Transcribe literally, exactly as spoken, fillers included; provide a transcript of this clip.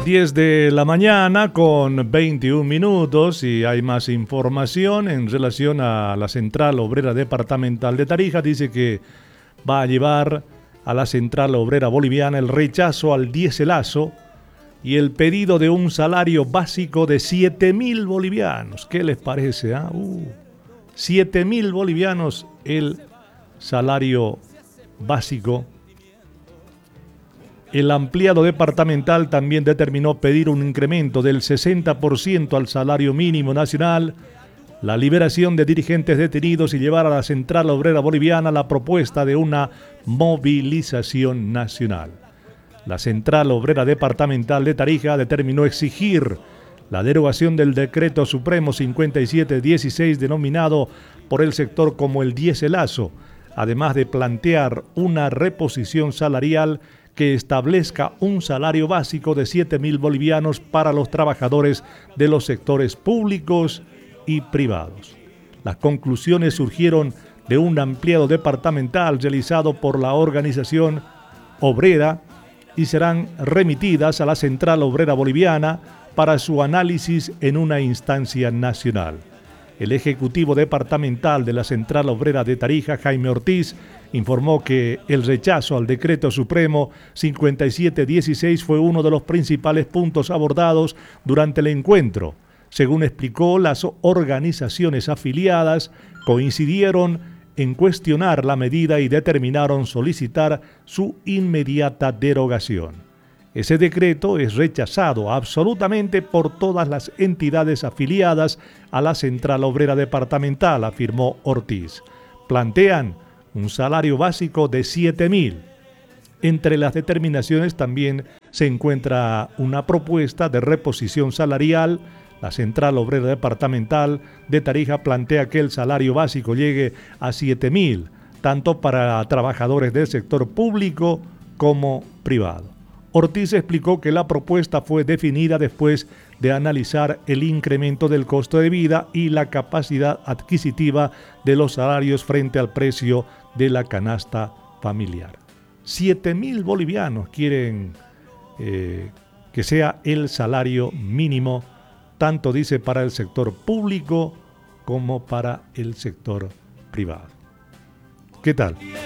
diez de la mañana con veintiún minutos y hay más información en relación a la Central Obrera Departamental de Tarija. Dice que va a llevar a la Central Obrera Boliviana el rechazo al diéselazo y el pedido de un salario básico de siete mil bolivianos. ¿Qué les parece? Ah? Uh, siete mil bolivianos el salario básico. El ampliado departamental también determinó pedir un incremento del sesenta por ciento al salario mínimo nacional, la liberación de dirigentes detenidos y llevar a la Central Obrera Boliviana la propuesta de una movilización nacional. La Central Obrera Departamental de Tarija determinó exigir la derogación del Decreto Supremo cincuenta y siete dieciséis denominado por el sector como el diéselazo, además de plantear una reposición salarial que establezca un salario básico de siete mil bolivianos para los trabajadores de los sectores públicos y privados. Las conclusiones surgieron de un ampliado departamental realizado por la organización obrera y serán remitidas a la Central Obrera Boliviana para su análisis en una instancia nacional. El Ejecutivo Departamental de la Central Obrera de Tarija, Jaime Ortiz, informó que el rechazo al Decreto Supremo cincuenta y siete dieciséis fue uno de los principales puntos abordados durante el encuentro. Según explicó, las organizaciones afiliadas coincidieron en cuestionar la medida y determinaron solicitar su inmediata derogación. Ese decreto es rechazado absolutamente por todas las entidades afiliadas a la Central Obrera Departamental, afirmó Ortiz. Plantean un salario básico de siete mil. Entre las determinaciones también se encuentra una propuesta de reposición salarial. La Central Obrera Departamental de Tarija plantea que el salario básico llegue a siete mil, tanto para trabajadores del sector público como privado. Ortiz explicó que la propuesta fue definida después de analizar el incremento del costo de vida y la capacidad adquisitiva de los salarios frente al precio de la canasta familiar. siete mil bolivianos quieren eh, que sea el salario mínimo, tanto dice para el sector público como para el sector privado. ¿Qué tal?